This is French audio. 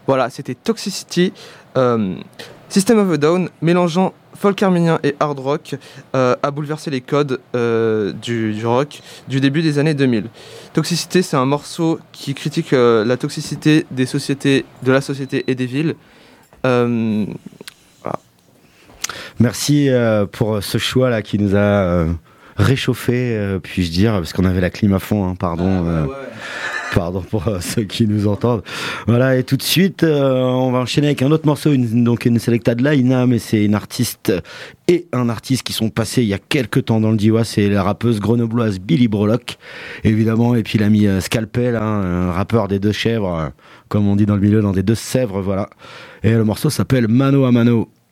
Voilà, c'était Toxicity, System of a Down, mélangeant folk arménien et hard rock, a bouleversé les codes du rock du début des années 2000. Toxicité, c'est un morceau qui critique la toxicité des sociétés, de la société et des villes. Voilà. Merci pour ce choix là qui nous a réchauffé, puis-je dire, parce qu'on avait la clim à fond, hein, pardon. Pardon pour ceux qui nous entendent. Voilà, et tout de suite, on va enchaîner avec un autre morceau, une selecta de Laina, mais c'est une artiste et un artiste qui sont passés il y a quelques temps dans le Diois, c'est la rappeuse grenobloise Billy Brolock, évidemment, et puis l'ami Scalpel, un rappeur des deux chèvres, comme on dit dans le milieu, dans des deux sèvres, voilà. Et le morceau s'appelle Mano a Mano.